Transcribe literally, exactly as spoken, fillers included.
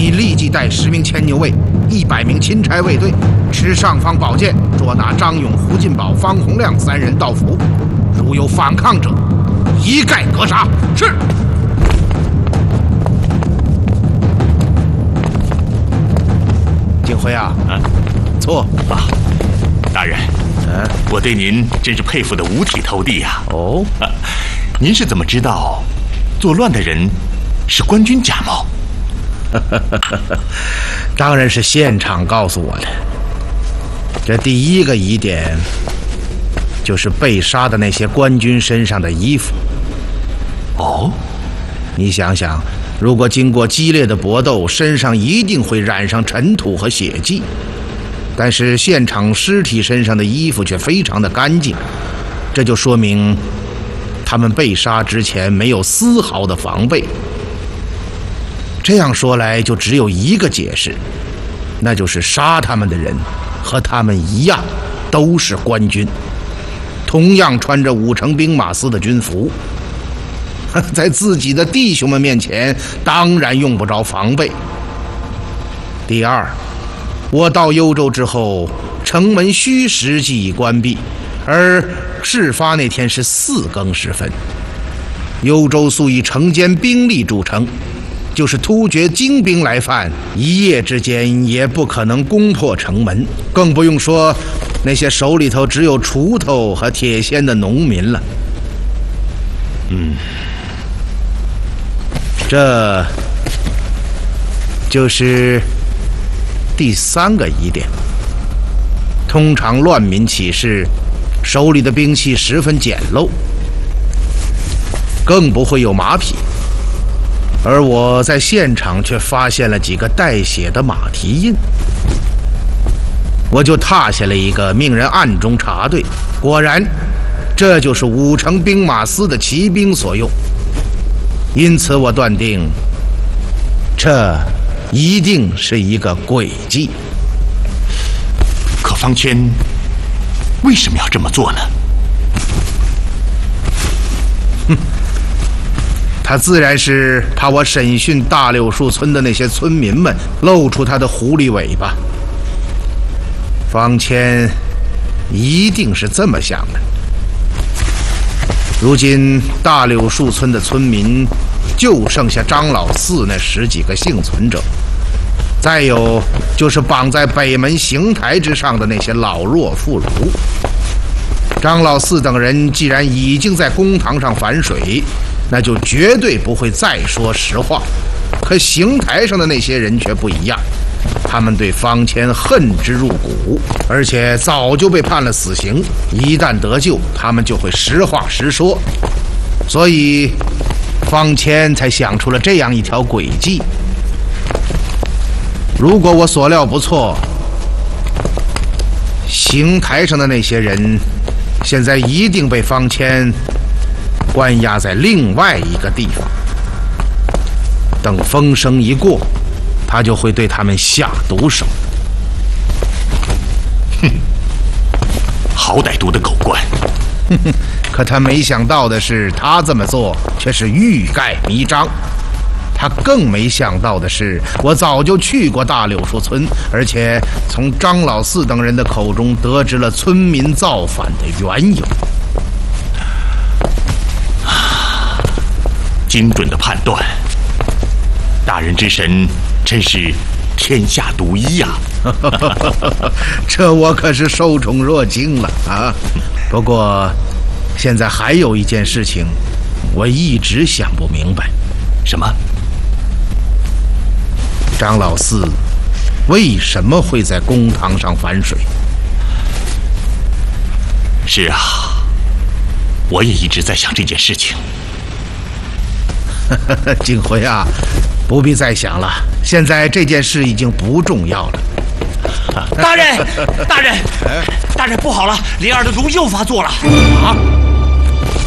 你立即带十名牵牛卫、一百名钦差卫队，持尚方宝剑捉拿张勇、胡进宝、方洪亮三人到府，如有反抗者，一概格杀。是。景辉啊， 啊， 坐啊，大人， 嗯， 我对您真是佩服得五体投地呀。 哦， 啊，您是怎么知道作乱的人是官军假冒？ 当然是现场告诉我的。这第一个疑点就是被杀的那些官军身上的衣服。 哦， 你想想，如果经过激烈的搏斗，身上一定会染上尘土和血迹，但是现场尸体身上的衣服却非常的干净，这就说明他们被杀之前没有丝毫的防备。这样说来，就只有一个解释，那就是杀他们的人和他们一样，都是官军，同样穿着五城兵马司的军服，在自己的弟兄们面前，当然用不着防备。第二，我到幽州之后，城门虚实既已关闭，而事发那天是四更时分，幽州素以城坚兵力著称。就是突厥精兵来犯，一夜之间也不可能攻破城门，更不用说那些手里头只有锄头和铁锨的农民了。 嗯， 这就是第三个疑点。通常乱民起事，手里的兵器十分简陋，更不会有马匹。而我在现场却发现了几个带血的马蹄印，我就踏下了一个，命人暗中查对，果然这就是五城兵马司的骑兵所用。因此我断定，这一定是一个诡计。 可方谦为什么要这么做呢？ 哼，他自然是怕我审讯大柳树村的那些村民们露出他的狐狸尾巴。方谦一定是这么想的。如今大柳树村的村民就剩下张老四那十几个幸存者，再有就是绑在北门刑台之上的那些老弱妇孺。张老四等人既然已经在公堂上反水，那就绝对不会再说实话。可刑台上的那些人却不一样，他们对方谦恨之入骨，而且早就被判了死刑，一旦得救，他们就会实话实说。所以方谦才想出了这样一条诡计。如果我所料不错，刑台上的那些人现在一定被方谦关押在另外一个地方，等风声一过，他就会对他们下毒手。 哼，好歹毒的狗官。 哼哼，可他没想到的是，他这么做却是欲盖弥彰。他更没想到的是，我早就去过大柳树村，而且从张老四等人的口中得知了村民造反的缘由。 精准的判断，大人之神真是天下独一呀！ 这我可是受宠若惊了啊！不过，现在还有一件事情，我一直想不明白。 什么？ 张老四为什么会在公堂上反水？ 是啊，我也一直在想这件事情。 景辉啊，不必再想了，现在这件事已经不重要了。 大人，大人，大人，不好了，林二的毒又发作了！ 啊！